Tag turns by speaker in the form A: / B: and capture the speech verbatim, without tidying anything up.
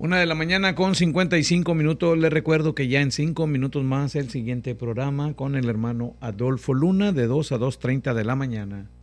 A: Una de la mañana con cincuenta y cinco minutos. Les recuerdo que ya en cinco minutos más el siguiente programa con el hermano Adolfo Luna de dos a dos treinta de la mañana.